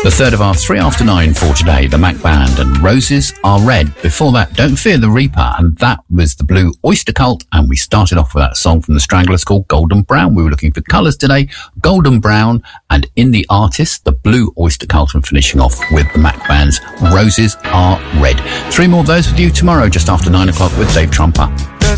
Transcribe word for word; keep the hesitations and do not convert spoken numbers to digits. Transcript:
The third of our three after nine for today, the Mac Band and Roses Are Red. Before that, Don't Fear the Reaper, and that was the Blue Oyster Cult, and we started off with that song from the Stranglers called Golden Brown. We were looking for colours today, Golden Brown, and in the artist, the Blue Oyster Cult, and finishing off with the Mac Band's Roses Are Red. Three more of those with you tomorrow, just after nine o'clock with Dave Trumper.